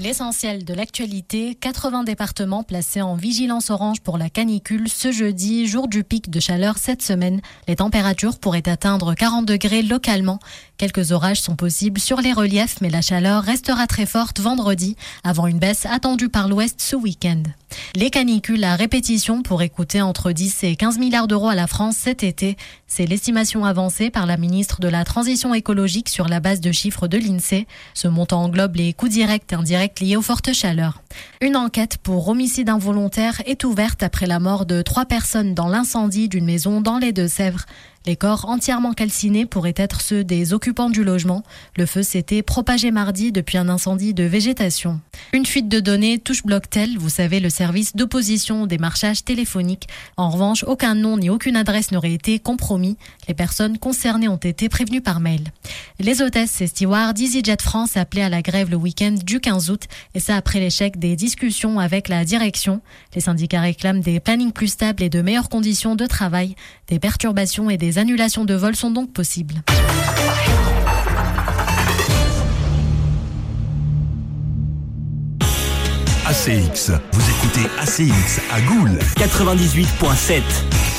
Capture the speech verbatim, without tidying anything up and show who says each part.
Speaker 1: L'essentiel de l'actualité, quatre-vingts départements placés en vigilance orange pour la canicule ce jeudi, jour du pic de chaleur cette semaine. Les températures pourraient atteindre quarante degrés localement. Quelques orages sont possibles sur les reliefs, mais la chaleur restera très forte vendredi, avant une baisse attendue par l'ouest ce week-end. Les canicules à répétition pourraient coûter entre dix et quinze milliards d'euros à la France cet été. C'est l'estimation avancée par la ministre de la Transition écologique sur la base de chiffres de l'INSEE. Ce montant englobe les coûts directs et indirects liés aux fortes chaleurs. Une enquête pour homicide involontaire est ouverte après la mort de trois personnes dans l'incendie d'une maison dans les Deux-Sèvres. Les corps entièrement calcinés pourraient être ceux des occupants du logement. Le feu s'était propagé mardi depuis un incendie de végétation. Une fuite de données touche Blocktel, vous savez, le service d'opposition au démarchage téléphonique. En revanche, aucun nom ni aucune adresse n'aurait été compromis. Les personnes concernées ont été prévenues par mail. Les hôtesses et stewards d'EasyJet France appelaient à la grève le week-end du quinze août, et ça après l'échec des discussions avec la direction. Les syndicats réclament des plannings plus stables et de meilleures conditions de travail. Des perturbations et des annulations de vols sont donc possibles.
Speaker 2: A C X, vous écoutez A C X à Goul quatre-vingt-dix-huit virgule sept.